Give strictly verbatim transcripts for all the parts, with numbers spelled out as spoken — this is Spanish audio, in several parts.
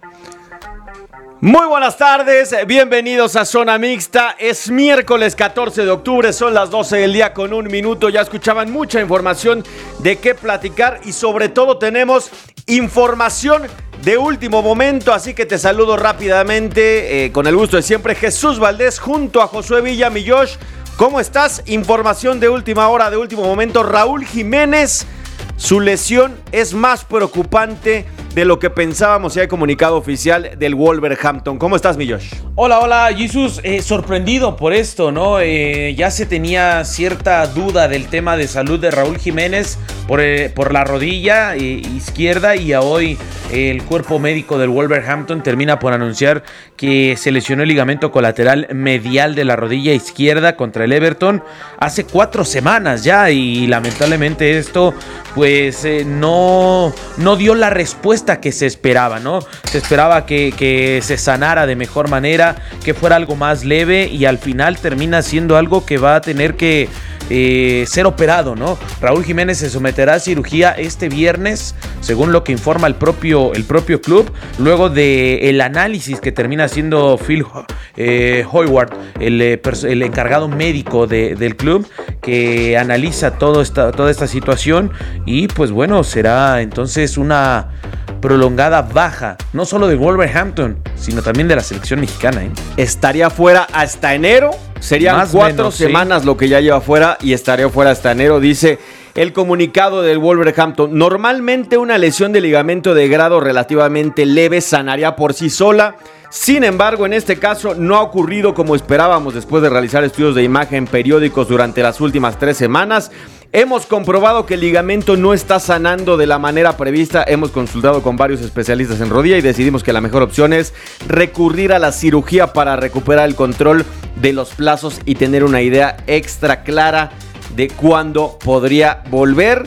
Muy buenas tardes, bienvenidos a Zona Mixta. Es miércoles catorce de octubre, son las doce del día con un minuto. Ya escuchaban mucha información de qué platicar y sobre todo tenemos información de último momento, así que te saludo rápidamente, eh, con el gusto de siempre, Jesús Valdés junto a Josué Villa. Mi Josh, ¿cómo estás? Información de última hora, de último momento. Raúl Jiménez, su lesión es más preocupante de lo que pensábamos, y hay comunicado oficial del Wolverhampton. ¿Cómo estás, mi Josh? Hola, hola, Jesús. Eh, sorprendido por esto, ¿no? Eh, ya se tenía cierta duda del tema de salud de Raúl Jiménez por, eh, por la rodilla eh, izquierda, y a hoy eh, el cuerpo médico del Wolverhampton termina por anunciar que se lesionó el ligamento colateral medial de la rodilla izquierda contra el Everton hace cuatro semanas ya, y lamentablemente esto pues eh, no, no dio la respuesta que se esperaba, ¿no? Se esperaba que, que se sanara de mejor manera, que fuera algo más leve, y al final termina siendo algo que va a tener que eh, ser operado, ¿no? Raúl Jiménez se someterá a cirugía este viernes, según lo que informa el propio, el propio club, luego del análisis que termina haciendo Phil eh, Hayward, el, el encargado médico de, del club, que analiza todo esta, toda esta situación, y pues bueno, será entonces una prolongada baja, no solo de Wolverhampton, sino también de la selección mexicana, ¿eh? Estaría fuera hasta enero, serían Más cuatro menos, semanas sí. Lo que ya lleva fuera, y estaría fuera hasta enero, dice el comunicado del Wolverhampton. Normalmente una lesión de ligamento de grado relativamente leve sanaría por sí sola. Sin embargo, en este caso no ha ocurrido como esperábamos después de realizar estudios de imagen periódicos durante las últimas tres semanas. Hemos comprobado que el ligamento no está sanando de la manera prevista. Hemos consultado con varios especialistas en rodilla y decidimos que la mejor opción es recurrir a la cirugía para recuperar el control de los plazos y tener una idea extra clara de cuándo podría volver.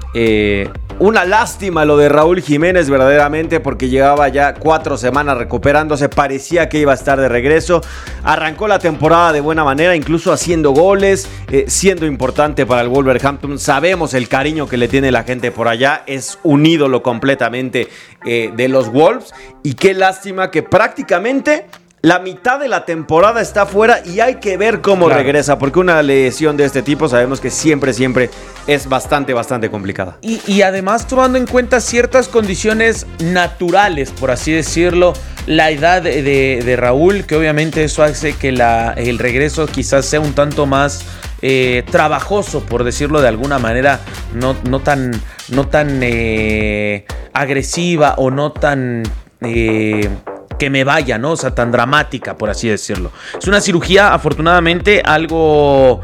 Eh, una lástima lo de Raúl Jiménez, verdaderamente, porque llevaba ya cuatro semanas recuperándose, parecía que iba a estar de regreso, arrancó la temporada de buena manera, incluso haciendo goles, eh, siendo importante para el Wolverhampton. Sabemos el cariño que le tiene la gente por allá, es un ídolo completamente eh, de los Wolves, y qué lástima que prácticamente la mitad de la temporada está fuera, y hay que ver cómo claro. regresa, porque una lesión de este tipo sabemos que siempre, siempre es bastante, bastante complicada. Y, y además tomando en cuenta ciertas condiciones naturales, por así decirlo, la edad de, de, de Raúl, que obviamente eso hace que la, el regreso quizás sea un tanto más eh, trabajoso, por decirlo de alguna manera, no, no tan, no tan eh, agresiva o no tan... Eh, que me vaya, ¿no? O sea, tan dramática, por así decirlo. Es una cirugía, afortunadamente, algo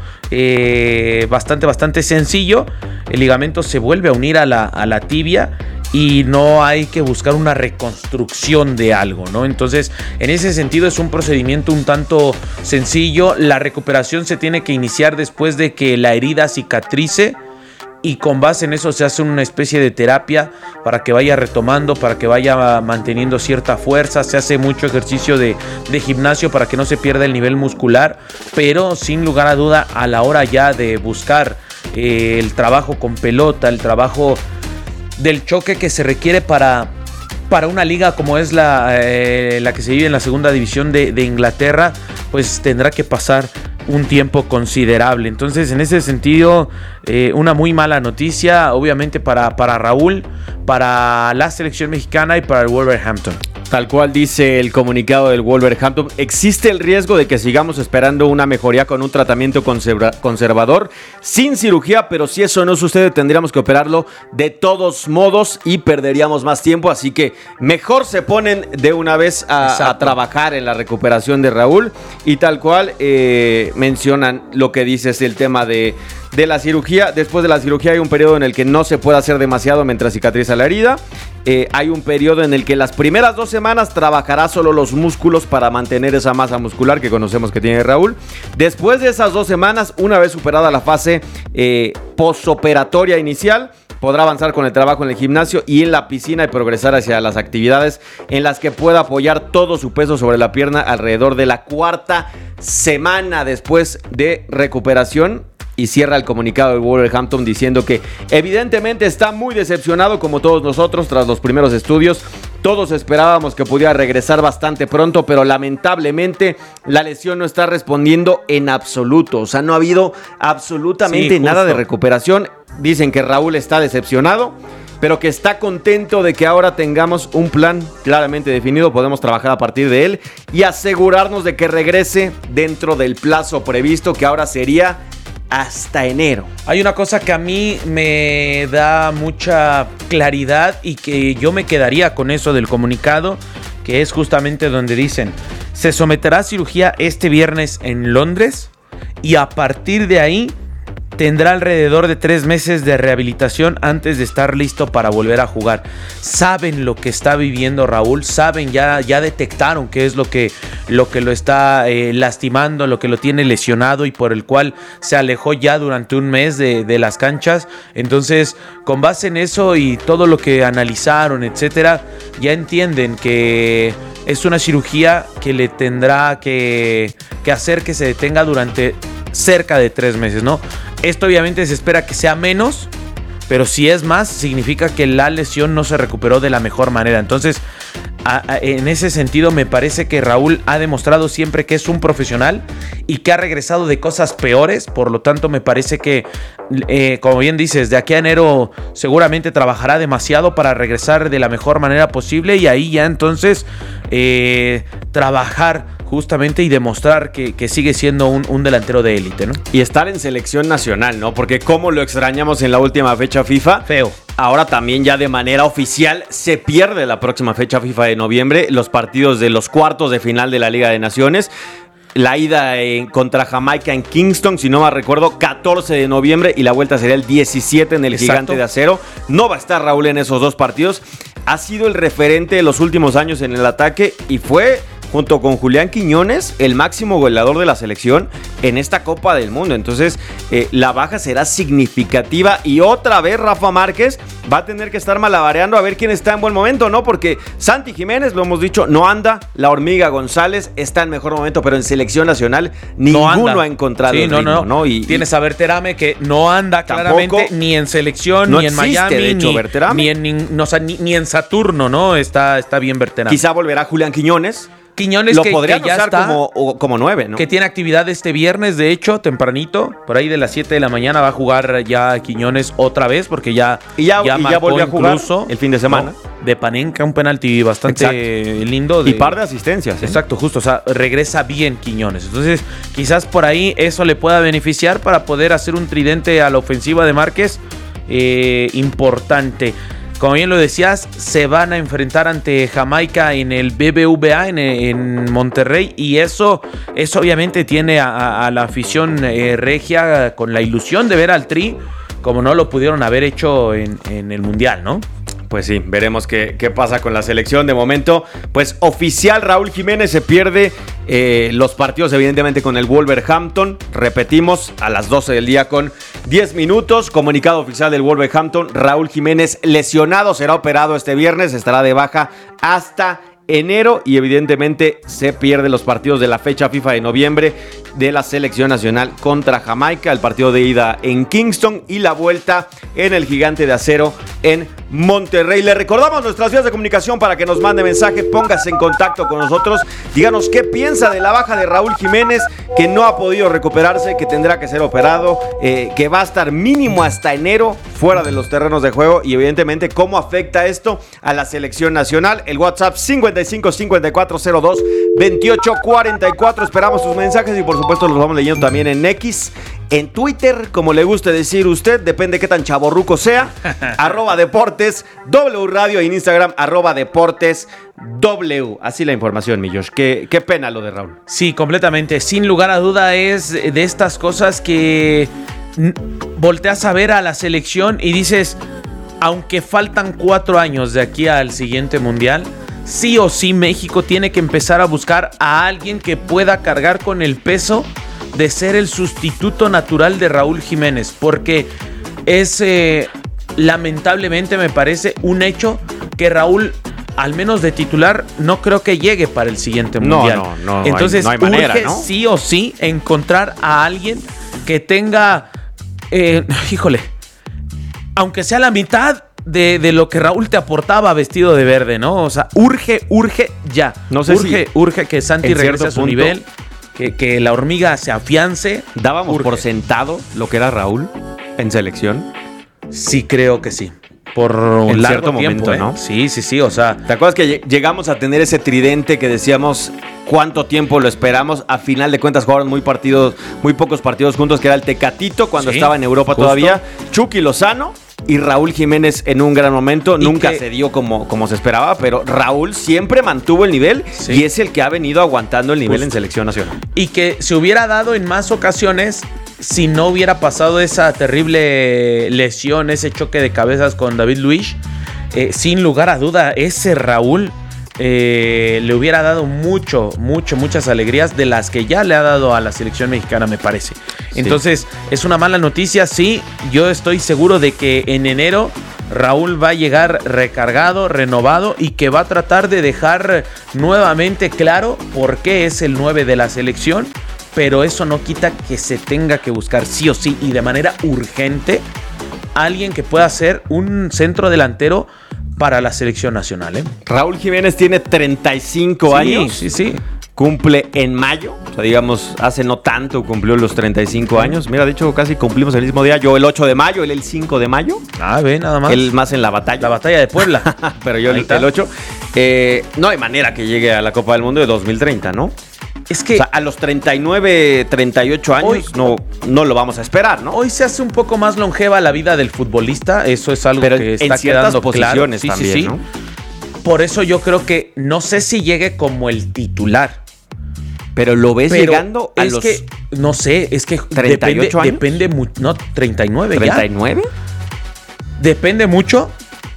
eh, bastante, bastante sencillo. El ligamento se vuelve a unir a la, a la tibia, y no hay que buscar una reconstrucción de algo, ¿no? Entonces, en ese sentido es un procedimiento un tanto sencillo. La recuperación se tiene que iniciar después de que la herida cicatrice, y con base en eso se hace una especie de terapia para que vaya retomando, para que vaya manteniendo cierta fuerza. Se hace mucho ejercicio de, de gimnasio para que no se pierda el nivel muscular, pero sin lugar a duda, a la hora ya de buscar eh, el trabajo con pelota, el trabajo del choque que se requiere para, para una liga como es la, eh, la que se vive en la segunda división de, de Inglaterra, pues tendrá que pasar un tiempo considerable. Entonces, en ese sentido, eh, una muy mala noticia, obviamente para, para Raúl, para la selección mexicana y para el Wolverhampton. Tal cual dice el comunicado del Wolverhampton, existe el riesgo de que sigamos esperando una mejoría con un tratamiento conserva- conservador sin cirugía, pero si eso no sucede tendríamos que operarlo de todos modos y perderíamos más tiempo, así que mejor se ponen de una vez a, a trabajar en la recuperación de Raúl. Y tal cual eh, mencionan lo que dices, el tema de, de la cirugía. Después de la cirugía hay un periodo en el que no se puede hacer demasiado mientras cicatriza la herida. Eh, hay un periodo en el que las primeras dos semanas trabajará solo los músculos para mantener esa masa muscular que conocemos que tiene Raúl. Después de esas dos semanas, una vez superada la fase eh, postoperatoria inicial, podrá avanzar con el trabajo en el gimnasio y en la piscina y progresar hacia las actividades en las que pueda apoyar todo su peso sobre la pierna alrededor de la cuarta semana después de recuperación. Y cierra el comunicado del Wolverhampton diciendo que evidentemente está muy decepcionado como todos nosotros tras los primeros estudios Todos esperábamos que pudiera regresar bastante pronto, pero lamentablemente la lesión no está respondiendo en absoluto. O sea, no ha habido absolutamente sí, nada de recuperación. Dicen que Raúl está decepcionado, pero que está contento de que ahora tengamos un plan claramente definido, podemos trabajar a partir de él y asegurarnos de que regrese dentro del plazo previsto, que ahora sería hasta enero. Hay una cosa que a mí me da mucha claridad y que yo me quedaría con eso del comunicado, que es justamente donde dicen: se someterá a cirugía este viernes en Londres y a partir de ahí tendrá alrededor de tres meses de rehabilitación antes de estar listo para volver a jugar. Saben lo que está viviendo Raúl, saben, ya, ya detectaron qué es lo que lo, que lo está eh, lastimando, lo que lo tiene lesionado y por el cual se alejó ya durante un mes de, de las canchas. Entonces, con base en eso y todo lo que analizaron, etcétera, ya entienden que es una cirugía que le tendrá que, que hacer que se detenga durante cerca de tres meses, ¿no? Esto obviamente se espera que sea menos, pero si es más, significa que la lesión no se recuperó de la mejor manera. Entonces, a, a, en ese sentido, me parece que Raúl ha demostrado siempre que es un profesional y que ha regresado de cosas peores. Por lo tanto, me parece que, eh, como bien dices, de aquí a enero seguramente trabajará demasiado para regresar de la mejor manera posible y ahí ya entonces eh, trabajar justamente y demostrar que, que sigue siendo un, un delantero de élite, ¿no? Y estar en selección nacional, ¿no? Porque como lo extrañamos en la última fecha FIFA. Feo. Ahora también ya de manera oficial se pierde la próxima fecha FIFA de noviembre, los partidos de los cuartos de final de la Liga de Naciones. La ida en, contra Jamaica en Kingston, si no me recuerdo, catorce de noviembre, y la vuelta sería el diecisiete en el Exacto. Gigante de Acero. No va a estar Raúl en esos dos partidos. Ha sido el referente de los últimos años en el ataque y fue, junto con Julián Quiñones, el máximo goleador de la selección en esta Copa del Mundo. Entonces, eh, la baja será significativa y otra vez Rafa Márquez va a tener que estar malabareando a ver quién está en buen momento, ¿no? Porque Santi Jiménez, lo hemos dicho, no anda. La Hormiga González está en mejor momento, pero en selección nacional ninguno no ha encontrado sí, el no, ritmo, no. ¿no? Y, Tienes a Berterame que no anda claramente tampoco, ni en selección, no ni en existe, Miami, de hecho, ni, ni, en, no, o sea, ni, ni en Saturno, ¿no? Está, está bien Berterame. Quizá volverá Julián Quiñones. Quiñones lo que, podrían que ya usar está, como, como nueve, ¿no? Que tiene actividad este viernes, de hecho, tempranito, por ahí de las siete de la mañana va a jugar ya Quiñones otra vez, porque ya y ya, ya, y ya volvió a jugar el fin de semana. No, de Panenka, un penalti bastante Exacto. lindo. De, y par de asistencias. ¿eh? Exacto, justo, o sea, regresa bien Quiñones. Entonces, quizás por ahí eso le pueda beneficiar para poder hacer un tridente a la ofensiva de Márquez eh, importante. Como bien lo decías, se van a enfrentar ante Jamaica en el B B V A en, en Monterrey y eso, eso obviamente tiene a, a la afición eh, regia con la ilusión de ver al Tri como no lo pudieron haber hecho en, en el Mundial, ¿no? Pues sí, veremos qué, qué pasa con la selección. De momento, pues oficial, Raúl Jiménez se pierde eh, los partidos evidentemente con el Wolverhampton. Repetimos, a las doce del día con diez minutos. Comunicado oficial del Wolverhampton, Raúl Jiménez lesionado, será operado este viernes, estará de baja hasta enero y evidentemente se pierden los partidos de la fecha FIFA de noviembre de la selección nacional contra Jamaica, el partido de ida en Kingston y la vuelta en el Gigante de Acero en Monterrey. Le recordamos nuestras vías de comunicación para que nos mande mensaje, póngase en contacto con nosotros, díganos qué piensa de la baja de Raúl Jiménez, que no ha podido recuperarse, que tendrá que ser operado, eh, que va a estar mínimo hasta enero fuera de los terrenos de juego y evidentemente cómo afecta esto a la selección nacional. El WhatsApp cincuenta y cinco cincuenta y cuatro cero dos veintiocho cuarenta y cuatro, esperamos sus mensajes y por supuesto los vamos leyendo también en X, en Twitter, como le guste decir usted, depende qué tan chavorruco sea, arroba deportes W Radio y en Instagram arroba deportes W. Así la información, mi Josh. Qué, qué pena lo de Raúl. Sí, completamente. Sin lugar a duda es de estas cosas que volteas a ver a la selección y dices, aunque faltan cuatro años de aquí al siguiente mundial, sí o sí México tiene que empezar a buscar a alguien que pueda cargar con el peso de ser el sustituto natural de Raúl Jiménez, porque es eh, lamentablemente me parece un hecho que Raúl, al menos de titular, no creo que llegue para el siguiente mundial. No, no, no. Entonces no hay, no hay manera, urge ¿no? sí o sí encontrar a alguien que tenga, eh, híjole, aunque sea la mitad de, de lo que Raúl te aportaba vestido de verde, ¿no? O sea, urge, urge ya. No sé urge, si urge que Santi regrese a su punto, nivel, que, que la hormiga se afiance. ¿Dábamos urge. por sentado lo que era Raúl en selección? Sí, creo que sí. Por un en largo cierto tiempo, momento, ¿eh? ¿no? Sí, sí, sí, o sea... ¿Te acuerdas que llegamos a tener ese tridente que decíamos cuánto tiempo lo esperamos? A final de cuentas jugaron muy partidos, muy pocos partidos juntos, que era el Tecatito cuando sí, estaba en Europa justo. Todavía, Chucky Lozano y Raúl Jiménez en un gran momento. Nunca que, se dio como, como se esperaba, pero Raúl siempre mantuvo el nivel sí. y es el que ha venido aguantando el nivel justo. En selección nacional. Y que se hubiera dado en más ocasiones si no hubiera pasado esa terrible lesión, ese choque de cabezas con David Luiz. Eh, sin lugar a duda, ese Raúl eh, le hubiera dado mucho, mucho, muchas alegrías de las que ya le ha dado a la selección mexicana, me parece. Sí. Entonces, es una mala noticia, sí. Yo estoy seguro de que en enero Raúl va a llegar recargado, renovado y que va a tratar de dejar nuevamente claro por qué es el nueve de la selección. Pero eso no quita que se tenga que buscar sí o sí y de manera urgente alguien que pueda ser un centro delantero para la selección nacional, ¿eh? Raúl Jiménez tiene treinta y cinco sí, años. Sí, sí. Cumple en mayo. O sea, digamos, hace no tanto cumplió los treinta y cinco años. Mira, de hecho, casi cumplimos el mismo día. Yo el ocho de mayo, él el cinco de mayo. Ah, ve, nada más. Él más en la batalla. La batalla de Puebla. Pero yo el, el ocho. Eh, no hay manera que llegue a la Copa del Mundo de dos mil treinta, ¿no? Es que o sea, a los treinta y nueve, treinta y ocho años hoy, no, no lo vamos a esperar, ¿no? Hoy se hace un poco más longeva la vida del futbolista. Eso es algo Pero que en está ciertas quedando posiciones claro. Sí, también, sí, sí. ¿no? Por eso yo creo que no sé si llegue como el titular. Pero lo ves Pero llegando a es los que, no sé, es que treinta y ocho depende, años. depende, no, treinta y nueve ¿treinta y nueve? Ya. Depende mucho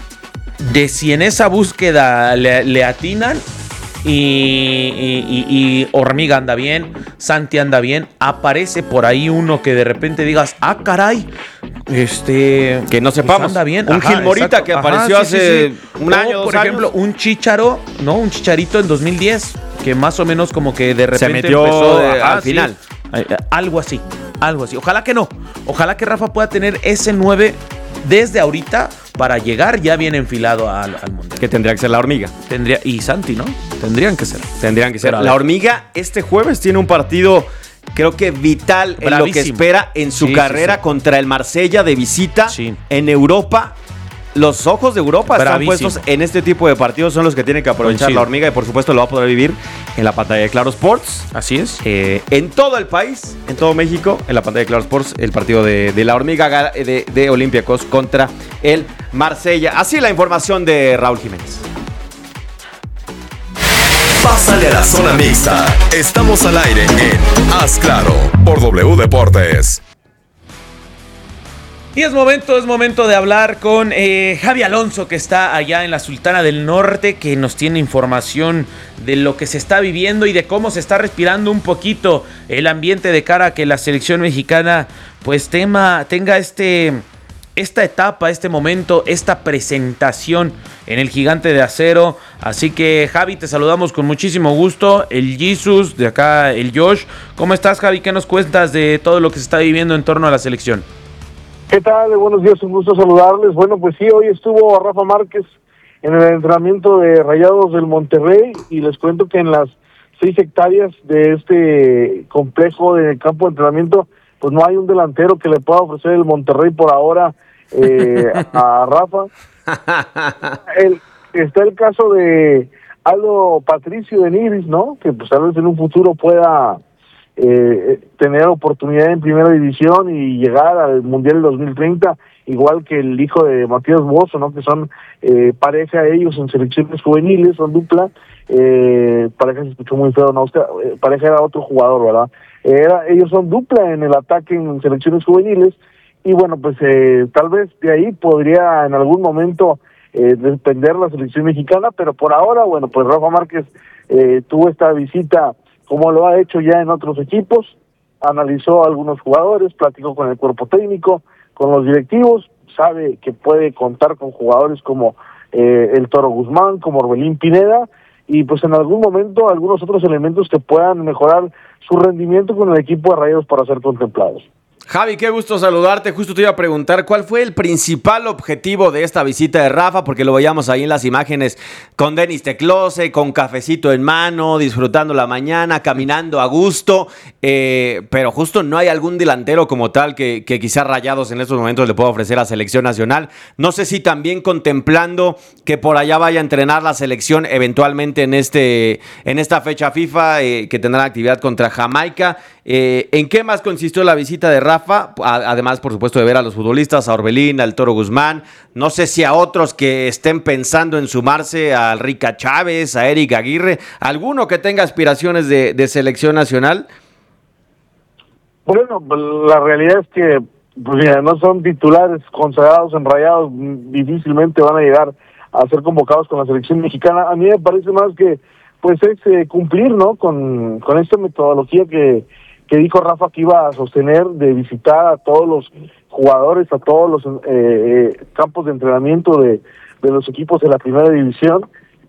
de si en esa búsqueda le, le atinan y, y, y, y Hormiga anda bien, Santi anda bien, aparece por ahí uno que de repente digas, ah, caray, este... Que no sepamos. Pues anda bien. Un Ajá, Gil Morita exacto. que apareció Ajá, sí, hace sí, sí. un o, año, dos por años. ejemplo, un Chícharo, ¿no? Un Chicharito en dos mil diez, que más o menos como que de repente se metió empezó de, al ah, final. Sí, algo así, algo así. Ojalá que no. Ojalá que Rafa pueda tener ese nueve desde ahorita para llegar ya bien enfilado al, al Mundial. Que tendría que ser la Hormiga. Tendría, y Santi, ¿no? Tendrían que ser. Tendrían que ser. La Hormiga este jueves tiene un partido, creo que vital en Bravísimo. Lo que espera en su sí, carrera sí, sí. contra el Marsella de visita sí. en Europa. Los ojos de Europa Bravísimo. Están puestos en este tipo de partidos, son los que tiene que aprovechar Coincido. La Hormiga y por supuesto lo va a poder vivir en la pantalla de Claro Sports. Así es. Eh, en todo el país, en todo México, en la pantalla de Claro Sports, el partido de, de la Hormiga de, de Olympiacos contra el Marsella. Así la información de Raúl Jiménez. Pásale a la zona mixta. Estamos al aire en Haz Claro por W Deportes. Y es momento, es momento de hablar con eh, Javi Alonso, que está allá en la Sultana del Norte, que nos tiene información de lo que se está viviendo y de cómo se está respirando un poquito el ambiente de cara a que la selección mexicana pues tema, tenga este, esta etapa, este momento, esta presentación en el Gigante de Acero. Así que Javi, te saludamos con muchísimo gusto, el Jesus, de acá el Josh. ¿Cómo estás, Javi? ¿Qué nos cuentas de todo lo que se está viviendo en torno a la selección? ¿Qué tal? Buenos días, un gusto saludarles. Bueno, pues sí, hoy estuvo Rafa Márquez en el entrenamiento de Rayados del Monterrey y les cuento que en las seis hectáreas de este complejo de campo de entrenamiento, pues no hay un delantero que le pueda ofrecer el Monterrey por ahora eh, a Rafa. El, está el caso de Aldo Patricio de Nigris, ¿no? Que pues tal vez en un futuro pueda Eh, tener oportunidad en primera división y llegar al Mundial dos mil treinta, igual que el hijo de Matías Bozo, ¿no? Que son eh, pareja ellos en selecciones juveniles, son dupla. Eh, pareja se escuchó muy feo, ¿no? Usted, eh, pareja era otro jugador, ¿verdad? Era, ellos son dupla en el ataque en selecciones juveniles y bueno, pues eh, tal vez de ahí podría en algún momento eh, depender la selección mexicana, pero por ahora, bueno, pues Rafa Márquez eh, tuvo esta visita como lo ha hecho ya en otros equipos, analizó a algunos jugadores, platicó con el cuerpo técnico, con los directivos, sabe que puede contar con jugadores como eh, el Toro Guzmán, como Orbelín Pineda, y pues en algún momento algunos otros elementos que puedan mejorar su rendimiento con el equipo de Rayados para ser contemplados. Javi, qué gusto saludarte. Justo te iba a preguntar cuál fue el principal objetivo de esta visita de Rafa, porque lo veíamos ahí en las imágenes con Denis Teclose, con cafecito en mano, disfrutando la mañana, caminando a gusto, eh, pero justo no hay algún delantero como tal que, que quizás Rayados en estos momentos le pueda ofrecer a selección nacional. No sé si también contemplando que por allá vaya a entrenar la selección eventualmente en, este, en esta fecha FIFA eh, que tendrá actividad contra Jamaica. Eh, ¿En qué más consistió la visita de Rafa? Además, por supuesto, de ver a los futbolistas, a Orbelín, al Toro Guzmán, no sé si a otros que estén pensando en sumarse, a Rica Chávez, a Eric Aguirre, alguno que tenga aspiraciones de, de selección nacional. Bueno, la realidad es que pues, mira, no son titulares consagrados en Rayados, difícilmente van a llegar a ser convocados con la selección mexicana. A mí me parece más que pues es eh, cumplir, ¿no? Con, con esta metodología que que dijo Rafa que iba a sostener, de visitar a todos los jugadores, a todos los eh, eh, campos de entrenamiento de, de los equipos de la primera división,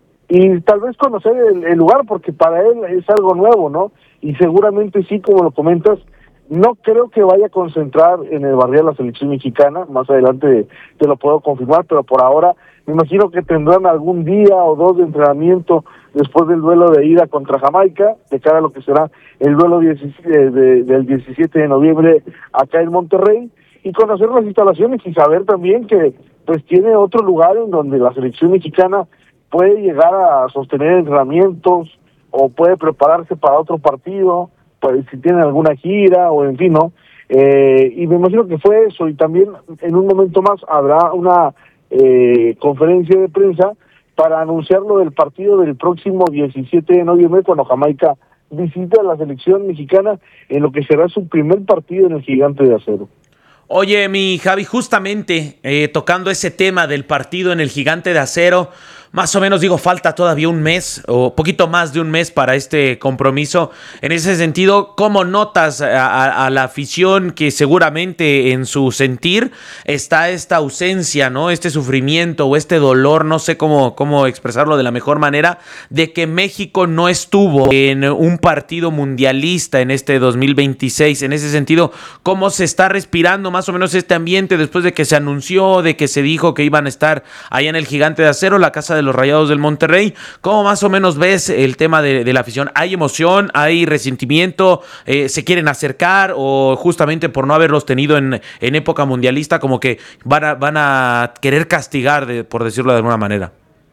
y tal vez conocer el, el lugar, porque para él es algo nuevo, ¿no? Y seguramente sí, como lo comentas, no creo que vaya a concentrar en el barrio de la selección mexicana, más adelante te lo puedo confirmar, pero por ahora me imagino que tendrán algún día o dos de entrenamiento después del duelo de ida contra Jamaica, de cara a lo que será el duelo diecisiete, de, del diecisiete de noviembre acá en Monterrey, y conocer las instalaciones y saber también que pues tiene otro lugar en donde la selección mexicana puede llegar a sostener entrenamientos o puede prepararse para otro partido, pues si tiene alguna gira o en fin, ¿no? Eh, y me imagino que fue eso, y también en un momento más habrá una eh, conferencia de prensa para anunciar lo del partido del próximo diecisiete de noviembre, cuando Jamaica visita a la selección mexicana en lo que será su primer partido en el Gigante de Acero. Oye, mi Javi, justamente eh, tocando ese tema del partido en el Gigante de Acero, más o menos digo, falta todavía un mes o poquito más de un mes para este compromiso. En ese sentido, ¿cómo notas a, a, a la afición que seguramente en su sentir está esta ausencia, ¿no? Este sufrimiento o este dolor, no sé cómo, cómo expresarlo de la mejor manera, de que México no estuvo en un partido mundialista en este dos mil veintiséis? En ese sentido, ¿cómo se está respirando más o menos este ambiente después de que se anunció, de que se dijo que iban a estar allá en el Gigante de Acero, la casa de los Rayados del Monterrey? ¿Cómo más o menos ves el tema de, de la afición? ¿Hay emoción? ¿Hay resentimiento? Eh, ¿Se quieren acercar? ¿O justamente por no haberlos tenido en, en época mundialista como que van a, van a querer castigar, de, por decirlo de alguna manera?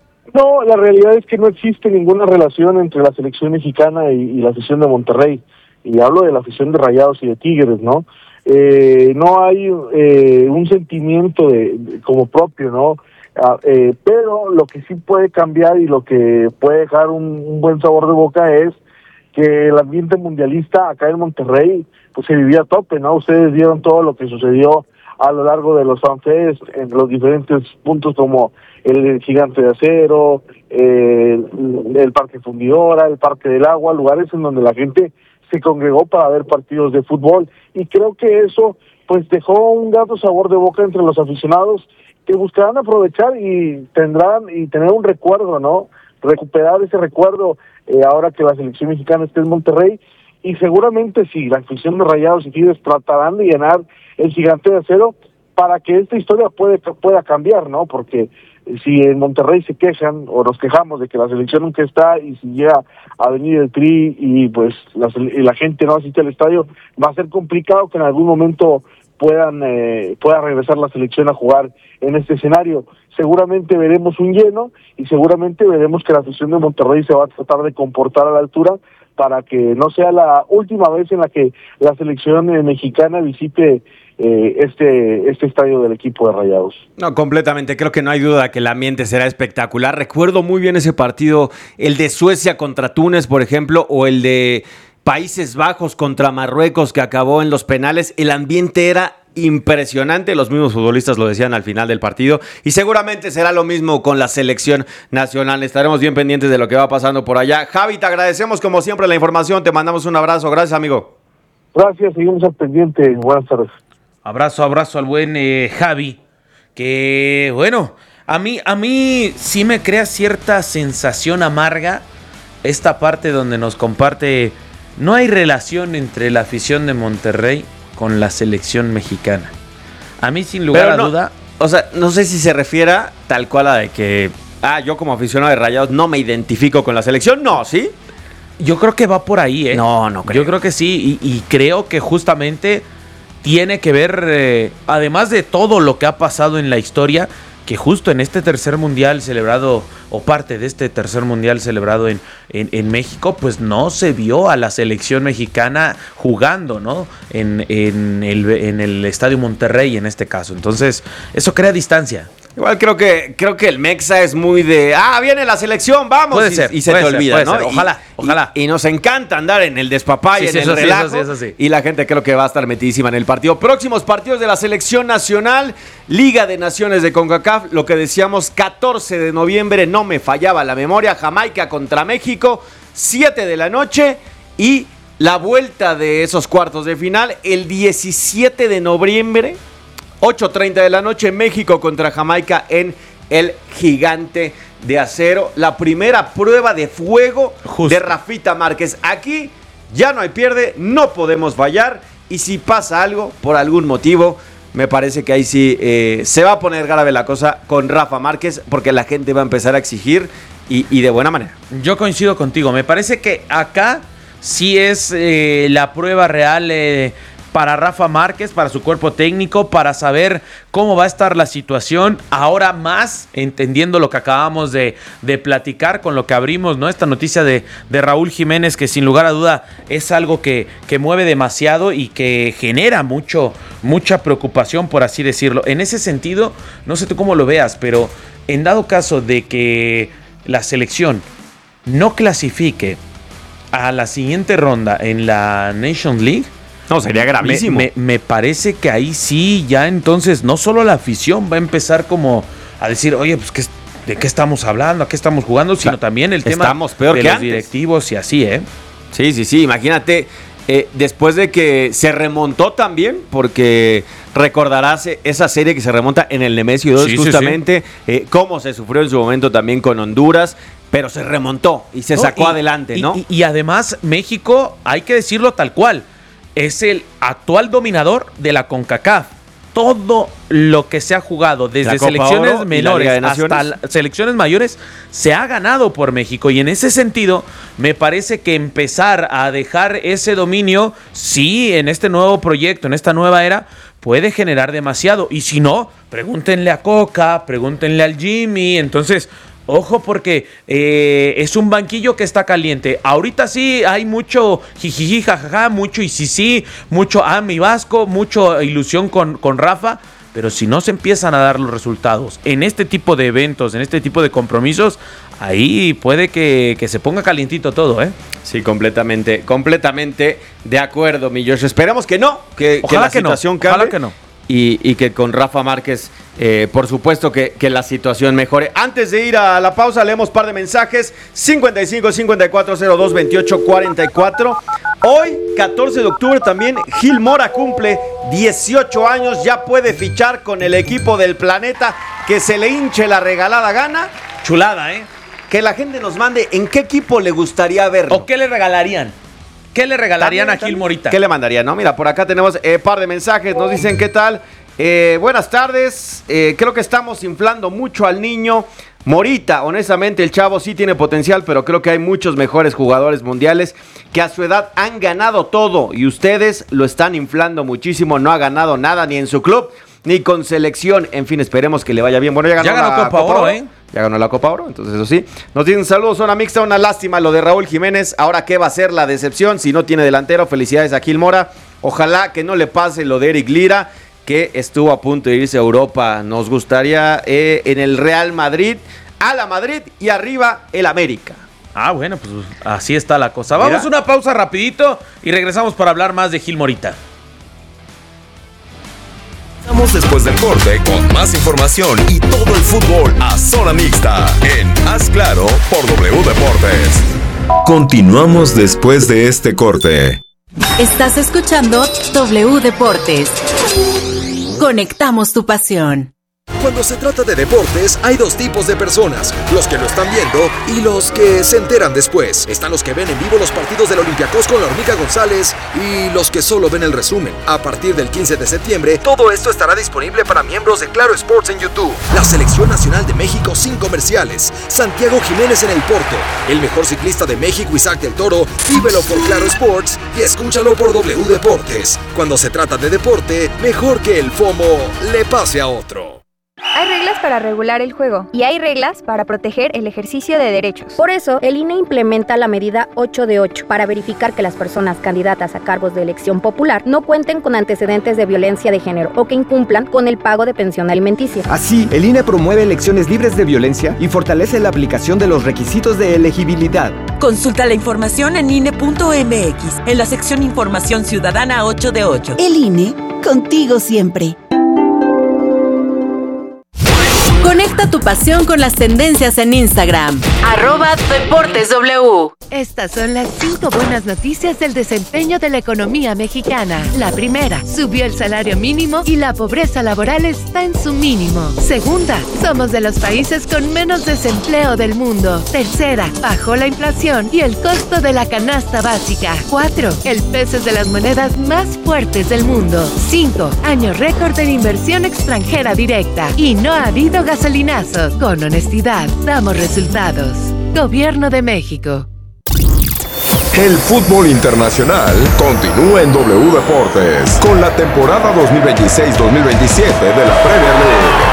No, la realidad es que no existe ninguna relación entre la selección mexicana y, y la afición de Monterrey. Y hablo de la afición de Rayados y de Tigres, ¿no? Eh, no hay eh, un sentimiento de, de, como propio, ¿no? Uh, eh, pero lo que sí puede cambiar y lo que puede dejar un, un buen sabor de boca es que el ambiente mundialista acá en Monterrey pues se vivía a tope, ¿no? Ustedes vieron todo lo que sucedió a lo largo de los FanFest en los diferentes puntos, como el Gigante de Acero, eh, el, el Parque Fundidora, el Parque del Agua, lugares en donde la gente se congregó para ver partidos de fútbol, y creo que eso pues dejó un grato sabor de boca entre los aficionados, que buscarán aprovechar y tendrán y tener un recuerdo, ¿no? Recuperar ese recuerdo eh, ahora que la selección mexicana esté en Monterrey, y seguramente sí, la afición de Rayados y Tigres tratarán de llenar el Gigante de Acero para que esta historia puede, pueda cambiar, ¿no? Porque si en Monterrey se quejan o nos quejamos de que la selección nunca está, y si llega a venir el Tri y pues la, y la gente no asiste al estadio, va a ser complicado que en algún momento puedan eh, pueda regresar la selección a jugar en este escenario. Seguramente veremos un lleno, y seguramente veremos que la afición de Monterrey se va a tratar de comportar a la altura para que no sea la última vez en la que la selección eh, mexicana visite eh, este este estadio del equipo de Rayados. No, completamente, creo que no hay duda que el ambiente será espectacular. Recuerdo muy bien ese partido, el de Suecia contra Túnez, por ejemplo, o el de Países Bajos contra Marruecos, que acabó en los penales. El ambiente era impresionante, los mismos futbolistas lo decían al final del partido, y seguramente será lo mismo con la selección nacional. Estaremos bien pendientes de lo que va pasando por allá. Javi, te agradecemos como siempre la información, te mandamos un abrazo. Gracias, amigo. Gracias, seguimos al pendiente. Buenas tardes. Abrazo, abrazo al buen eh, Javi, que bueno, a mí, a mí sí me crea cierta sensación amarga esta parte donde nos comparte: no hay relación entre la afición de Monterrey con la selección mexicana. A mí, sin lugar Pero a no, duda... O sea, no sé si se refiera tal cual a de que, ah, yo como aficionado de Rayados no me identifico con la selección. No, ¿sí? Yo creo que va por ahí, ¿eh? No, no creo. Yo creo que sí, y, y creo que justamente tiene que ver, eh, además de todo lo que ha pasado en la historia, que justo en este tercer mundial celebrado, o parte de este tercer mundial celebrado en, en, en México, pues no se vio a la selección mexicana jugando, ¿no? En, en, el, en el Estadio Monterrey, en este caso. Entonces, eso crea distancia. Igual creo que creo que el Mexa es muy de, ah, viene la selección, vamos, puede y, ser, y se puede te ser, olvida, puede ¿no? ser. Ojalá, y, ojalá. Y, y nos encanta andar en el despapay, Sí, en sí, el eso sí, relajo, eso sí, eso sí. y la gente creo que va a estar metidísima en el partido. Próximos partidos de la selección nacional, Liga de Naciones de CONCACAF, lo que decíamos, catorce de noviembre, no me fallaba la memoria, Jamaica contra México, siete de la noche, y la vuelta de esos cuartos de final, el diecisiete de noviembre, ocho treinta de la noche, México contra Jamaica en el Gigante de Acero. La primera prueba de fuego Justo. de Rafita Márquez. Aquí ya no hay pierde, no podemos fallar. Y si pasa algo, por algún motivo, me parece que ahí sí eh, se va a poner grave la cosa con Rafa Márquez, porque la gente va a empezar a exigir y, y de buena manera. Yo coincido contigo. Me parece que acá sí es eh, la prueba real eh, para Rafa Márquez, para su cuerpo técnico, para saber cómo va a estar la situación. Ahora más, entendiendo lo que acabamos de, de platicar, con lo que abrimos, ¿no? Esta noticia de, de Raúl Jiménez, que sin lugar a duda es algo que, que mueve demasiado y que genera mucho, mucha preocupación, por así decirlo. En ese sentido, no sé tú cómo lo veas, pero en dado caso de que la selección no clasifique a la siguiente ronda en la Nations League, no, sería gravísimo. Me, me, me parece que ahí sí, ya entonces, no solo la afición va a empezar como a decir, oye, pues, ¿qué, ¿de qué estamos hablando? ¿A qué estamos jugando? Sino o sea, también el tema peor de que los antes. directivos y así, ¿eh? Sí, sí, sí, imagínate, eh, después de que se remontó también, porque recordarás esa serie que se remonta en el Nemesio dos, sí, justamente, sí, sí. Eh, cómo se sufrió en su momento también con Honduras, pero se remontó y se no, sacó y, adelante, ¿no? Y, y, y además, México, hay que decirlo tal cual, es el actual dominador de la CONCACAF. Todo lo que se ha jugado, desde selecciones Oro, menores hasta la, selecciones mayores, se ha ganado por México. Y en ese sentido, me parece que empezar a dejar ese dominio, sí, en este nuevo proyecto, en esta nueva era, puede generar demasiado. Y si no, pregúntenle a Coca, pregúntenle al Jimmy. Entonces, ojo, porque eh, es un banquillo que está caliente. Ahorita sí hay mucho jijiji, jajaja, mucho y sí, sí, mucho ah, mi Vasco, mucho ilusión con, con Rafa. Pero si no se empiezan a dar los resultados en este tipo de eventos, en este tipo de compromisos, ahí puede que, que se ponga calientito todo, ¿eh? Sí, completamente, completamente de acuerdo, mi Josh. Esperamos que no, que, que la que situación no, cambie. Ojalá que no. Y, y que con Rafa Márquez, eh, por supuesto que, que la situación mejore. Antes de ir a la pausa, leemos un par de mensajes. cincuenta y cinco, cincuenta y cuatro, cero dos, veintiocho, cuarenta y cuatro. Hoy, catorce de octubre, también Gil Mora cumple dieciocho años. Ya puede fichar con el equipo del planeta. Que se le hinche la regalada gana. Chulada, ¿eh? Que la gente nos mande en qué equipo le gustaría verlo. ¿O qué le regalarían? ¿Qué le regalarían ¿También, a Gil Morita? ¿Qué le mandarían? No, mira, por acá tenemos un eh, par de mensajes. Nos dicen qué tal. Eh, buenas tardes. Eh, creo que estamos inflando mucho al niño Morita. Honestamente, el chavo sí tiene potencial, pero creo que hay muchos mejores jugadores mundiales que a su edad han ganado todo. Y ustedes lo están inflando muchísimo. No ha ganado nada ni en su club ni con selección. En fin, esperemos que le vaya bien. Bueno, ya ganó, ya ganó la Copa, Copa Oro, Oro, ¿eh? Ya ganó la Copa Oro, entonces eso sí. Nos dicen saludos, zona mixta, una lástima lo de Raúl Jiménez. Ahora, ¿qué va a ser la decepción si no tiene delantero? Felicidades a Gil Mora. Ojalá que no le pase lo de Eric Lira, que estuvo a punto de irse a Europa. Nos gustaría eh, en el Real Madrid, a la Madrid y arriba el América. Ah, bueno, pues así está la cosa. Vamos Mira. a una pausa rapidito y regresamos para hablar más de Gil Morita. Estamos después del corte con más información y todo el fútbol a zona mixta en Haz Claro por W Deportes. Continuamos después de este corte. Estás escuchando W Deportes. Conectamos tu pasión. Cuando se trata de deportes, hay dos tipos de personas, los que lo están viendo y los que se enteran después. Están los que ven en vivo los partidos del Olympiacos con la Hormiga González y los que solo ven el resumen. A partir del quince de septiembre, todo esto estará disponible para miembros de Claro Sports en YouTube. La Selección Nacional de México sin comerciales. Santiago Jiménez en el Porto. El mejor ciclista de México, Isaac del Toro. Vívelo por Claro Sports y escúchalo por W Deportes. Cuando se trata de deporte, mejor que el FOMO le pase a otro. Hay reglas para regular el juego y hay reglas para proteger el ejercicio de derechos. Por eso, el I N E implementa la medida ocho de ocho para verificar que las personas candidatas a cargos de elección popular no cuenten con antecedentes de violencia de género o que incumplan con el pago de pensión alimenticia. Así, el I N E promueve elecciones libres de violencia y fortalece la aplicación de los requisitos de elegibilidad. Consulta la información en I N E punto M X, en la sección Información Ciudadana ocho de ocho. El I N E, contigo siempre. Conecta tu pasión con las tendencias en Instagram. Arroba Deportes W. Estas son las cinco buenas noticias del desempeño de la economía mexicana. La primera, subió el salario mínimo y la pobreza laboral está en su mínimo. Segunda, somos de los países con menos desempleo del mundo. Tercera, bajó la inflación y el costo de la canasta básica. Cuatro, el peso es de las monedas más fuertes del mundo. Cinco, año récord de inversión extranjera directa. Y no ha habido gasolinazos. Con honestidad, damos resultados. Gobierno de México. El fútbol internacional continúa en W Deportes con la temporada dos mil veintiséis dos mil veintisiete de la Premier League.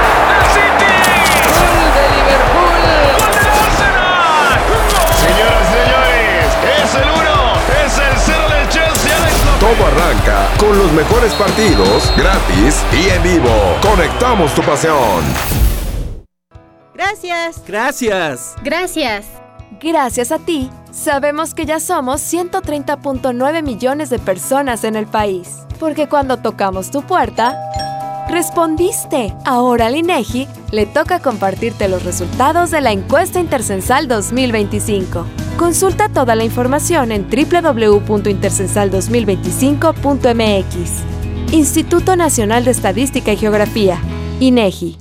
Todo arranca con los mejores partidos, gratis y en vivo. Conectamos tu pasión. Gracias. Gracias. Gracias. Gracias a ti, sabemos que ya somos ciento treinta punto nueve millones de personas en el país. Porque cuando tocamos tu puerta, respondiste. Ahora al INEGI le toca compartirte los resultados de la encuesta Intercensal dos mil veinticinco. Consulta toda la información en doble u doble u doble u punto intercensal dos mil veinticinco punto m x. Instituto Nacional de Estadística y Geografía, INEGI.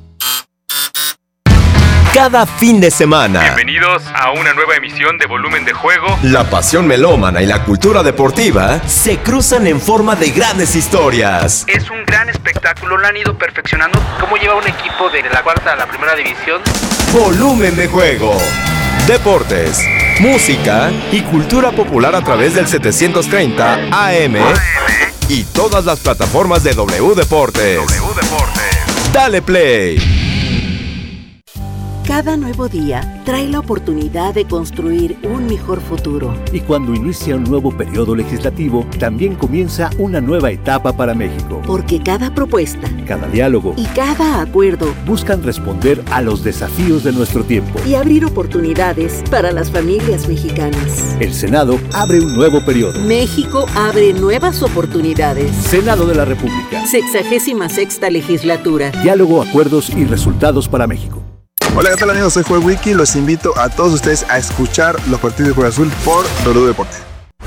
Cada fin de semana. Bienvenidos a una nueva emisión de Volumen de Juego. La pasión melómana y la cultura deportiva se cruzan en forma de grandes historias. Es un gran espectáculo, lo han ido perfeccionando. ¿Cómo lleva un equipo de la cuarta a la primera división? Volumen de Juego. Deportes, música y cultura popular a través del setecientos treinta A M y todas las plataformas de W Deportes. W Deportes. Dale play. Cada nuevo día trae la oportunidad de construir un mejor futuro. Y cuando inicia un nuevo periodo legislativo, también comienza una nueva etapa para México. Porque cada propuesta, cada diálogo y cada acuerdo buscan responder a los desafíos de nuestro tiempo y abrir oportunidades para las familias mexicanas. El Senado abre un nuevo periodo. México abre nuevas oportunidades. Senado de la República. Sexagésima sexta legislatura. Diálogo, acuerdos y resultados para México. Hola, ¿qué tal amigos? Soy Joel Wiki. Los invito a todos ustedes a escuchar los partidos de Cruz Azul por W Deportes.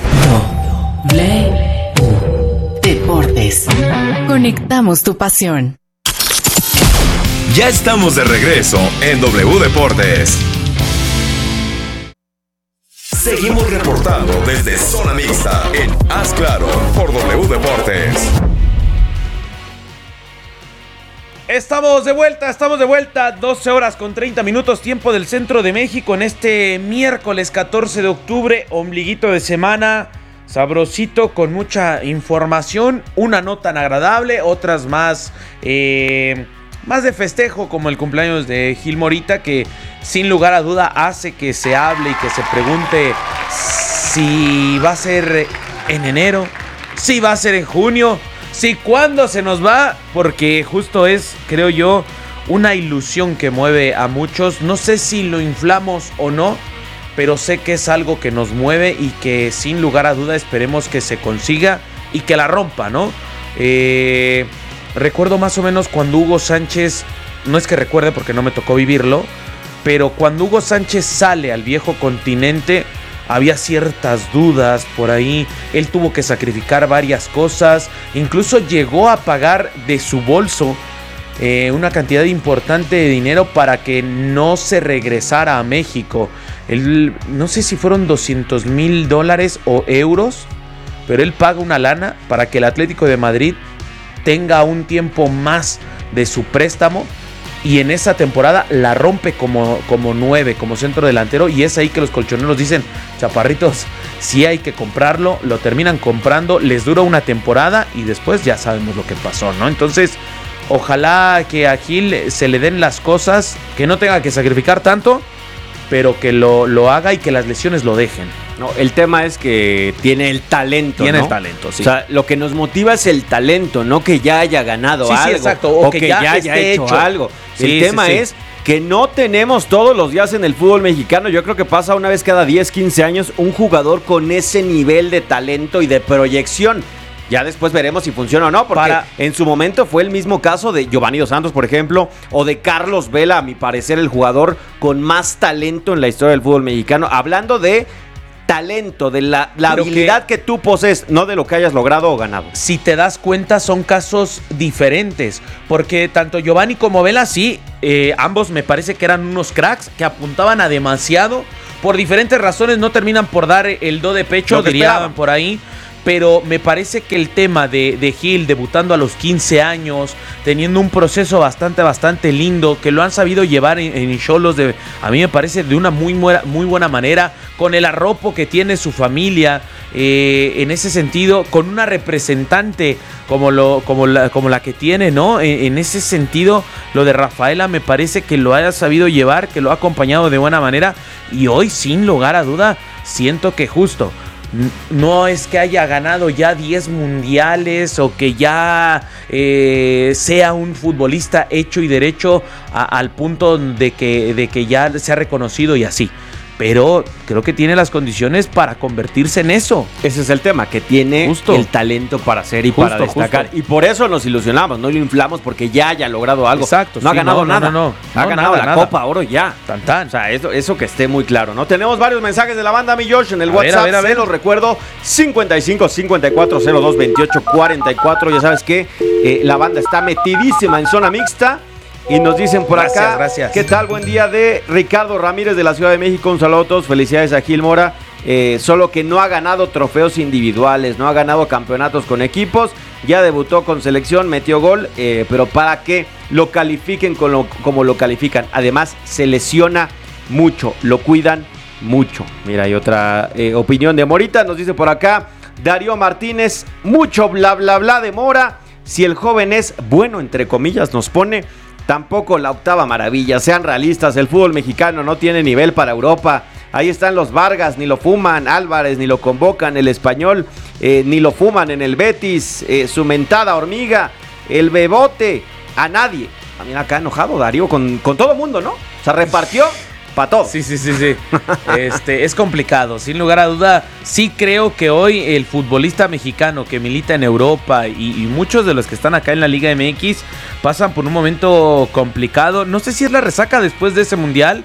W Deportes. Conectamos tu pasión. Ya estamos de regreso en W Deportes. Seguimos reportando desde Zona Mixta en Haz Claro por W Deportes. Estamos de vuelta, estamos de vuelta, doce horas con treinta minutos, tiempo del centro de México en este miércoles catorce de octubre, ombliguito de semana, sabrosito con mucha información, una no tan agradable, otras más, eh, más de festejo como el cumpleaños de Gil Morita, que sin lugar a duda hace que se hable y que se pregunte si va a ser en enero, si va a ser en junio. Sí, ¿cuándo se nos va? Porque justo es, creo yo, una ilusión que mueve a muchos. No sé si lo inflamos o no, pero sé que es algo que nos mueve y que sin lugar a duda esperemos que se consiga y que la rompa, ¿no? Eh, recuerdo más o menos cuando Hugo Sánchez, no es que recuerde porque no me tocó vivirlo, pero cuando Hugo Sánchez sale al viejo continente, había ciertas dudas por ahí, él tuvo que sacrificar varias cosas, incluso llegó a pagar de su bolso eh, una cantidad importante de dinero para que no se regresara a México. Él, no sé si fueron doscientos mil dólares o euros, pero él paga una lana para que el Atlético de Madrid tenga un tiempo más de su préstamo y en esa temporada la rompe como, como nueve, como centro delantero, y es ahí que los colchoneros dicen, chaparritos, sí hay que comprarlo, lo terminan comprando, les dura una temporada y después ya sabemos lo que pasó, ¿no? Entonces, ojalá que a Gil se le den las cosas, que no tenga que sacrificar tanto, pero que lo, lo haga y que las lesiones lo dejen. No, el tema es que tiene el talento, Tiene ¿no? el talento, sí. O sea, lo que nos motiva es el talento, no que ya haya ganado Sí, sí, algo. exacto, O, o que, que ya, ya haya esté hecho, hecho. algo. Sí, el tema sí, sí. es que no tenemos todos los días en el fútbol mexicano. Yo creo que pasa una vez cada diez, quince años un jugador con ese nivel de talento y de proyección. Ya después veremos si funciona o no, porque Para... en su momento fue el mismo caso de Giovanni Dos Santos, por ejemplo, o de Carlos Vela, a mi parecer el jugador con más talento en la historia del fútbol mexicano. Hablando de talento, de la, la habilidad que... que tú posees, no de lo que hayas logrado o ganado. Si te das cuenta, son casos diferentes, porque tanto Giovanni como Vela, sí, eh, ambos me parece que eran unos cracks que apuntaban a demasiado. Por diferentes razones no terminan por dar el do de pecho, dirían por ahí. Pero me parece que el tema de, de Gil debutando a los quince años, teniendo un proceso bastante, bastante lindo, que lo han sabido llevar en Xolos, de, a mí me parece de una muy, muy buena manera, con el arropo que tiene su familia, eh, en ese sentido, con una representante como, lo, como, la, como la que tiene, ¿no? En, en ese sentido, lo de Rafaela me parece que lo haya sabido llevar, que lo ha acompañado de buena manera, y hoy, sin lugar a duda, siento que justo... No es que haya ganado ya diez mundiales o que ya eh, sea un futbolista hecho y derecho a, al punto de que, de que ya se ha reconocido y así. Pero creo que tiene las condiciones para convertirse en eso. Ese es el tema, que tiene justo el talento para hacer y justo, para destacar. Justo. Y por eso nos ilusionamos, no lo inflamos porque ya haya logrado algo. Exacto. No sí, ha ganado no, nada. No, no, no. Ha no, ganado nada, la nada. Copa Oro ya. Tan, tan. O sea, eso, eso que esté muy claro, ¿no? Tenemos varios mensajes de la banda, mi Josh, en el a WhatsApp. Ver, a ver, a ver. Se los recuerdo, cincuenta y cinco, cincuenta y cuatro, cero dos, veintiocho, cuarenta y cuatro. Ya sabes que eh, la banda está metidísima en zona mixta. Y nos dicen por gracias, acá, gracias. ¿Qué tal? Buen día de Ricardo Ramírez de la Ciudad de México. Un saludo a todos, felicidades a Gil Mora. Eh, solo que no ha ganado trofeos individuales, no ha ganado campeonatos con equipos. Ya debutó con selección, metió gol, eh, pero para que lo califiquen con lo, como lo califican. Además, se lesiona mucho, lo cuidan mucho. Mira, hay otra eh, opinión de Morita. Nos dice por acá, Darío Martínez, mucho bla bla bla de Mora. Si el joven es bueno, entre comillas, nos pone... Tampoco la octava maravilla, sean realistas, el fútbol mexicano no tiene nivel para Europa. Ahí están los Vargas, ni lo fuman, Álvarez, ni lo convocan, el Español, eh, ni lo fuman en el Betis, eh, su mentada hormiga, el Bebote, a nadie. A mí acá enojado Darío con, con todo mundo, ¿no? O sea, repartió para todo. Sí, sí, sí, sí. este, es complicado, sin lugar a duda. Sí creo que hoy el futbolista mexicano que milita en Europa y, y muchos de los que están acá en la Liga M X pasan por un momento complicado. No sé si es la resaca después de ese mundial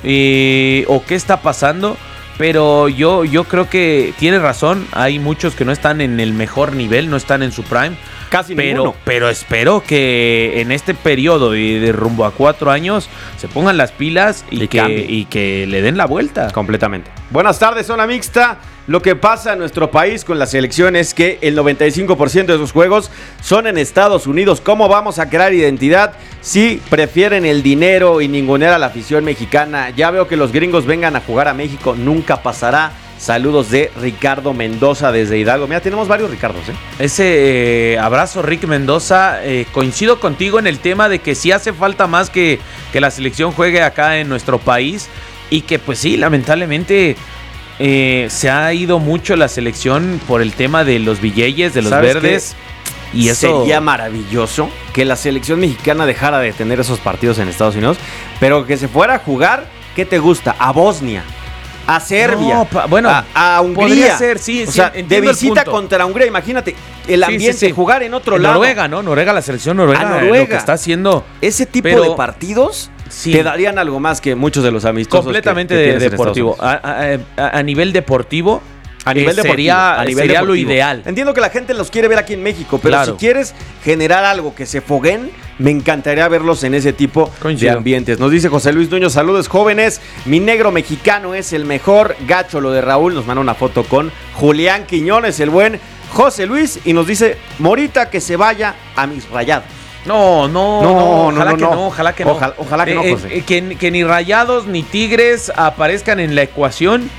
eh, o qué está pasando, pero yo, yo creo que tiene razón. Hay muchos que no están en el mejor nivel, no están en su prime. Casi pero, ninguno. Pero espero que en este periodo y de rumbo a cuatro años se pongan las pilas y, y, que, y que le den la vuelta. Completamente. Buenas tardes, zona mixta. Lo que pasa en nuestro país con la selección es que el noventa y cinco por ciento de sus juegos son en Estados Unidos. ¿Cómo vamos a crear identidad si prefieren el dinero y ningunear a la afición mexicana? Ya veo que los gringos vengan a jugar a México. Nunca pasará. Saludos de Ricardo Mendoza desde Hidalgo. Mira, tenemos varios Ricardos, ¿eh? Ese eh, abrazo, Rick Mendoza. Eh, coincido contigo en el tema de que sí hace falta más que, que la selección juegue acá en nuestro país. Y que pues sí, lamentablemente eh, se ha ido mucho la selección por el tema de los billetes, de los verdes. Qué? Y eso sería maravilloso que la selección mexicana dejara de tener esos partidos en Estados Unidos, pero que se fuera a jugar, ¿qué te gusta? A Bosnia. A Serbia, no, pa, bueno, a, a Hungría. Podría ser, sí, o sí, sea, de visita contra Hungría, imagínate el ambiente, sí, sí, sí. Jugar en otro en lado. Noruega, ¿no? Noruega, la selección noruega, a Noruega. Lo que está haciendo. Ese tipo pero, de partidos sí. Te darían algo más que muchos de los amistosos. Completamente que, que de, deportivo. A, a, a nivel deportivo, A nivel eh, sería, a nivel sería lo deportivo. ideal. Entiendo que la gente los quiere ver aquí en México, pero Claro. si quieres generar algo que se foguen, me encantaría verlos en ese tipo Coincido. de ambientes. Nos dice José Luis Dueño, saludos jóvenes, mi negro mexicano es el mejor, gacho lo de Raúl, nos manda una foto con Julián Quiñones, el buen José Luis, y nos dice, Morita que se vaya a mis Rayados. No, no, No, no, no, ojalá no, que no. no, ojalá que no. Ojalá- ojalá que no, Eh, José. eh, que, que ni Rayados ni Tigres aparezcan en la ecuación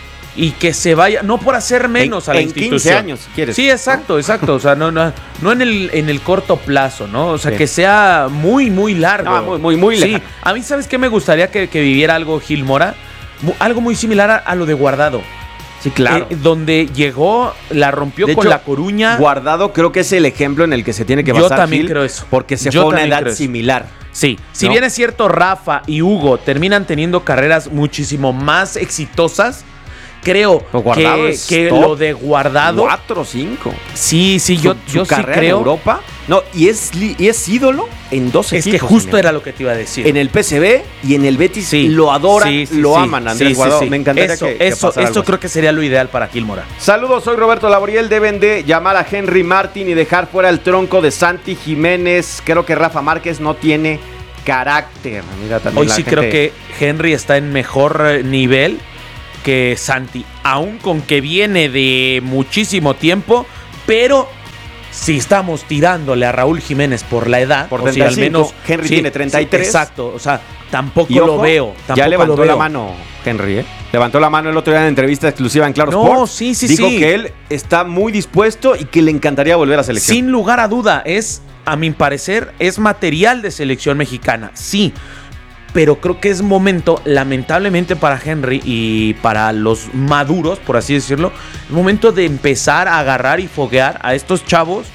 y que se vaya, no por hacer menos En- a la en quince institución. años, si quieres. Sí, exacto, exacto. O sea, no, no, no en el, en el corto plazo, ¿no? O sea, Sí. que sea muy, muy largo. No, muy, muy, muy Sí, lejano. a mí, ¿sabes qué me gustaría que, que viviera algo Gil Mora? Mu- Algo muy similar a, a lo de Guardado. Sí, claro. Eh, donde llegó, la rompió De con hecho, La Coruña. Guardado creo que es el ejemplo en el que se tiene que Yo basar también Gil, creo eso. porque se Yo fue a una también edad creo eso. similar. Sí, si ¿no? bien es cierto, Rafa y Hugo terminan teniendo carreras muchísimo más exitosas, creo Lo Guardado que, es que top lo de Guardado. cuatro o cinco. Sí, sí, yo, Su- yo su sí carrera creo. en Europa. No, y es, li- y es ídolo en dos Es equipos. que justo señor. era lo que te iba a decir. En el P S V y en el Betis Sí, lo adoran, sí, sí, lo sí, aman, Andrés sí, sí, Guardado. sí. Me encantaría eso, que, que eso, pasara eso algo así. creo que sería lo ideal para Gil Mora. Saludos, soy Roberto Laboriel. Deben de llamar a Henry Martin y dejar fuera el tronco de Santi Jiménez. Creo que Rafa Márquez no tiene carácter. Mira, también Hoy la sí gente- creo que Henry está en mejor eh, nivel que Santi, aún con que viene de muchísimo tiempo, pero si estamos tirándole a Raúl Jiménez por la edad, Por o si al treinta y cinco, menos Henry tiene treinta y tres. exacto, o sea, tampoco Y ojo, lo veo. Tampoco ya levantó lo veo. la mano Henry, ¿eh? Levantó la mano el otro día en entrevista exclusiva en Claro No, Sports. sí, sí, Dijo sí. que él está muy dispuesto y que le encantaría volver a selección. Sin lugar a duda, es, a mi parecer, es material de selección mexicana, sí. Pero creo que es momento, lamentablemente para Henry y para los maduros, por así decirlo, es momento de empezar a agarrar y foguear a estos chavos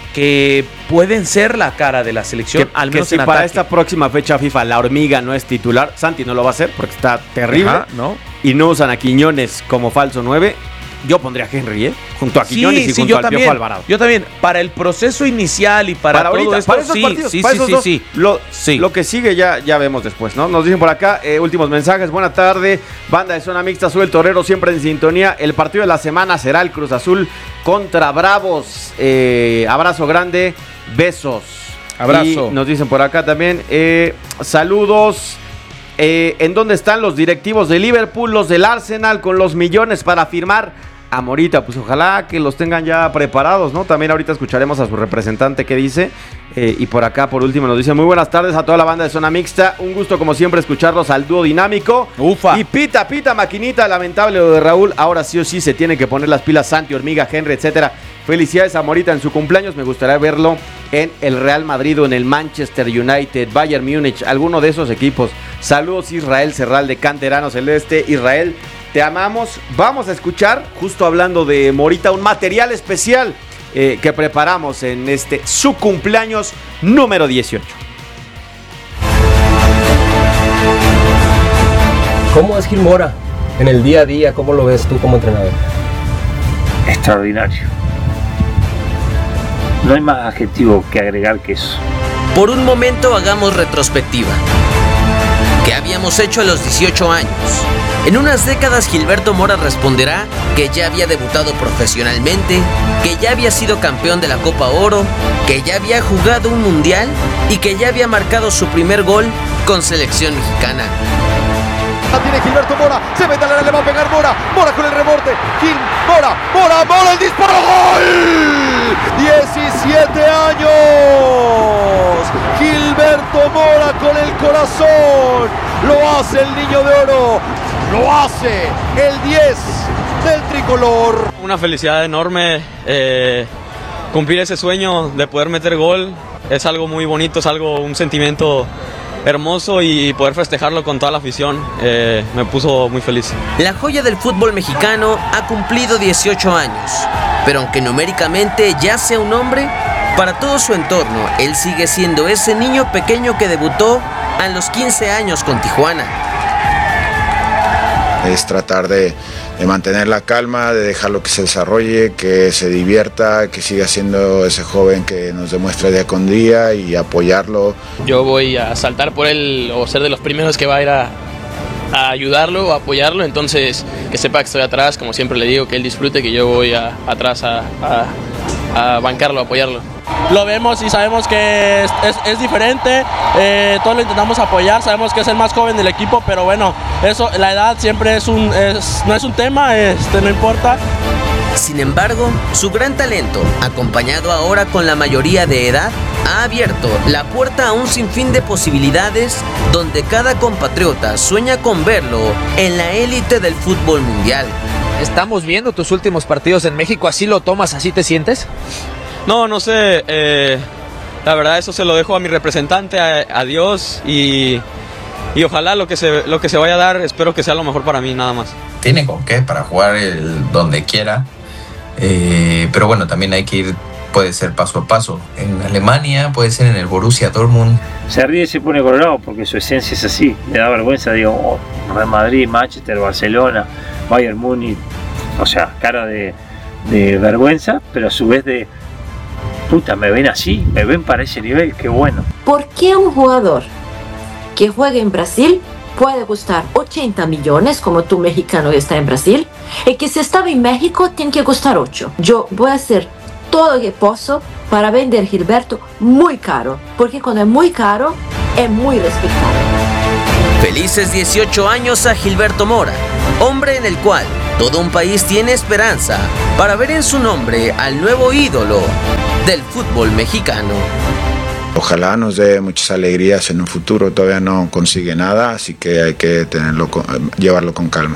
que pueden ser la cara de la selección, Que, al que menos si en para ataque. esta próxima fecha FIFA la hormiga no es titular, Santi no lo va a hacer porque está terrible. Ajá, ¿no? Y no usan a Quiñones como falso nueve. Yo pondría a Henry, ¿eh? Junto a Quiñones y junto yo al también, Piojo Alvarado. yo también. Para el proceso inicial y para, Para todo ahorita, esto, para esos sí, partidos, sí, para sí, esos sí, dos. sí. Lo, Sí. lo que sigue ya, ya vemos después, ¿no? Nos dicen por acá, eh, últimos mensajes. Buena tarde, banda de Zona Mixta, Azul el Torero, siempre en sintonía. El partido de la semana será el Cruz Azul contra Bravos. Eh, abrazo grande, besos. Abrazo. Y nos dicen por acá también, eh, saludos. Eh, ¿En dónde están los directivos de Liverpool, los del Arsenal, con los millones para firmar a Morita? Pues ojalá que los tengan ya preparados, ¿no? También ahorita escucharemos a su representante que dice. Eh, y por acá, por último, nos dice muy buenas tardes a toda la banda de Zona Mixta. Un gusto, como siempre, escucharlos al dúo dinámico. Ufa. Y pita, pita, maquinita, lamentable lo de Raúl. Ahora sí o sí se tiene que poner las pilas Santi, Hormiga, Henry, etcétera. Felicidades a Morita en su cumpleaños. Me gustaría verlo en el Real Madrid o en el Manchester United, Bayern Múnich, alguno de esos equipos. Saludos, Israel Serral de Canterano Celeste. Israel, te amamos. Vamos a escuchar, justo hablando de Morita, un material especial eh, que preparamos en este su cumpleaños número dieciocho. ¿Cómo es Gil Mora en el día a día? ¿Cómo lo ves tú como entrenador? Extraordinario. No hay más adjetivo que agregar que eso. Por un momento hagamos retrospectiva. ¿Qué habíamos hecho a los dieciocho años? En unas décadas Gilberto Mora responderá que ya había debutado profesionalmente, que ya había sido campeón de la Copa Oro, que ya había jugado un mundial y que ya había marcado su primer gol con selección mexicana. La tiene Gilberto Mora, se mete al área, le va a pegar Mora, Mora con el rebote, Gil, Mora, Mora, Mora, el disparo, ¡gol! diecisiete años, Gilberto Mora con el corazón, lo hace el niño de oro, lo hace el diez del tricolor. Una felicidad enorme, eh, cumplir ese sueño de poder meter gol, es algo muy bonito, es algo, un sentimiento hermoso y poder festejarlo con toda la afición eh, me puso muy feliz. La joya del fútbol mexicano ha cumplido dieciocho años, pero aunque numéricamente ya sea un hombre, para todo su entorno, él sigue siendo ese niño pequeño que debutó a los quince años con Tijuana. Es tratar de, de mantener la calma, de dejarlo que se desarrolle, que se divierta, que siga siendo ese joven que nos demuestra día con día y apoyarlo. Yo voy a saltar por él o ser de los primeros que va a ir a, a ayudarlo o apoyarlo, entonces que sepa que estoy atrás, como siempre le digo, que él disfrute, que yo voy a, atrás a, a, a bancarlo, a apoyarlo. Lo vemos y sabemos que es, es, es diferente, eh, todos lo intentamos apoyar, sabemos que es el más joven del equipo, pero bueno, eso, la edad siempre es un, es, no es un tema, este, no importa. Sin embargo, su gran talento, acompañado ahora con la mayoría de edad, ha abierto la puerta a un sinfín de posibilidades donde cada compatriota sueña con verlo en la élite del fútbol mundial. Estamos viendo tus últimos partidos en México, ¿así lo tomas, así te sientes? No, no sé, eh, la verdad eso se lo dejo a mi representante, a, a Dios, y, y ojalá lo que, se, lo que se vaya a dar, espero que sea lo mejor para mí, nada más. Tiene con qué para jugar el, donde quiera, eh, pero bueno, también hay que ir, puede ser paso a paso. En Alemania, puede ser en el Borussia Dortmund. Se ríe y se pone colorado porque su esencia es así, le da vergüenza, digo, oh, Real Madrid, Manchester, Barcelona, Bayern Múnich, o sea, cara de, de vergüenza, pero a su vez de puta, me ven así, me ven para ese nivel, qué bueno. ¿Por qué un jugador que juega en Brasil puede costar ochenta millones, como tú mexicano que está en Brasil, y que si estaba en México tiene que costar ocho? Yo voy a hacer todo lo que puedo para vender Gilberto muy caro, porque cuando es muy caro, es muy respetado. Felices dieciocho años a Gilberto Mora, hombre en el cual todo un país tiene esperanza para ver en su nombre al nuevo ídolo del fútbol mexicano. Ojalá nos dé muchas alegrías en un futuro, todavía no consigue nada, así que hay que tenerlo, llevarlo con calma.